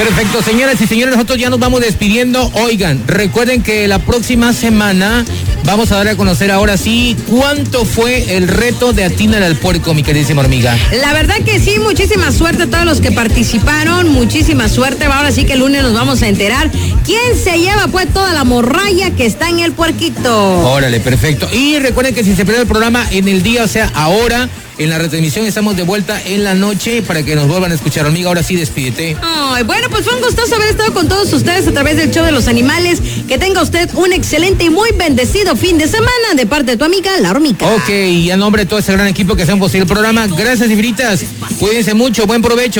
Perfecto, señoras y señores, nosotros ya nos vamos despidiendo. Oigan, recuerden que la próxima semana vamos a dar a conocer ahora sí cuánto fue el reto de Atínale al Puerco, mi queridísima hormiga. La verdad que sí, muchísima suerte a todos los que participaron, muchísima suerte. Ahora sí que el lunes nos vamos a enterar quién se lleva pues toda la morralla que está en el puerquito. Órale, perfecto. Y recuerden que si se perdió el programa en el día, o sea, ahora, en la retransmisión estamos de vuelta en la noche para que nos vuelvan a escuchar. Hormiga, ahora sí, despídete. Ay, bueno, pues fue un gustoso haber estado con todos ustedes a través del show de los animales. Que tenga usted un excelente y muy bendecido fin de semana de parte de tu amiga, la hormiga. Ok, y a nombre de todo ese gran equipo que hacen posible el programa, gracias, Ibritas. Cuídense mucho, buen provecho.